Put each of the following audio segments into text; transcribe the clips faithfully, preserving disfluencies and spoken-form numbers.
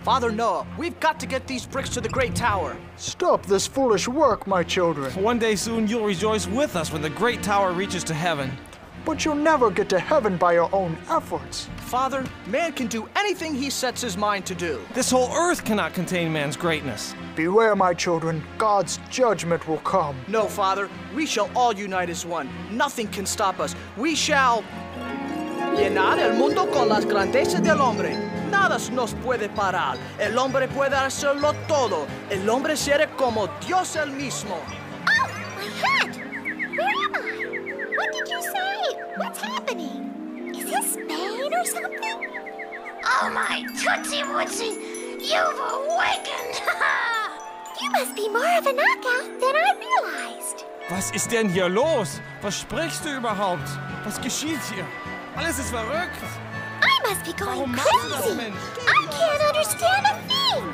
Father Noah, we've got to get these bricks to the Great Tower. Stop this foolish work, my children. One day soon you'll rejoice with us when the great tower reaches to heaven. But you'll never get to heaven by your own efforts. Father, man can do anything he sets his mind to do. This whole earth cannot contain man's greatness. Beware, my children. God's judgment will come. No, Father, we shall all unite as one. Nothing can stop us. We shall llenar el mundo con las grandezas del hombre. Nada nos puede parar. El hombre puede hacerlo todo. El hombre será como Dios el mismo. Oh, my hat! Where am I? What did you say? What's happening? Is this Spain or something? Oh, my Tootsie Wootsie! You've awakened! You must be more of a knockout than I realized. Was ist denn hier los? Was sprichst du überhaupt? Was geschieht hier? Alles ist verrückt. I must be going Warum machst du das, crazy. Mensch? I can't understand a thing.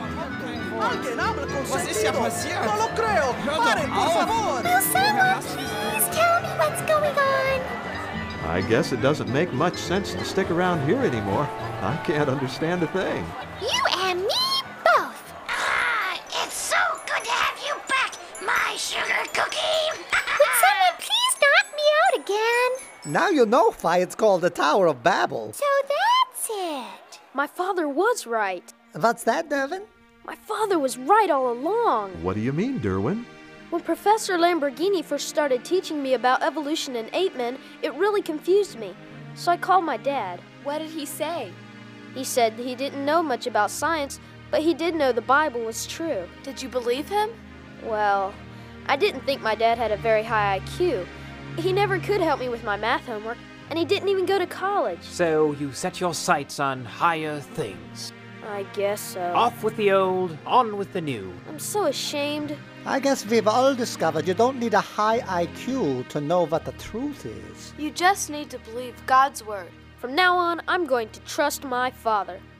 Alguien habla con Was ist hier sentido. passiert? No lo creo. Hör doch Paren, por auf. favor. Will someone please tell me what's going on? I guess it doesn't make much sense to stick around here anymore. I can't understand a thing. You and me both. Ah, it's so good to have you back, my sugar cookie! Would someone please knock me out again? Now you know why it's called the Tower of Babel. So that's it. My father was right. What's that, Dervin? My father was right all along. What do you mean, Derwin? When Professor Lamborghini first started teaching me about evolution and ape men, it really confused me. So I called my dad. What did he say? He said he didn't know much about science, but he did know the Bible was true. Did you believe him? Well, I didn't think my dad had a very high I Q. He never could help me with my math homework, and he didn't even go to college. So you set your sights on higher things. I guess so. Off with the old, on with the new. I'm so ashamed. I guess we've all discovered you don't need a high I Q to know what the truth is. You just need to believe God's word. From now on, I'm going to trust my father.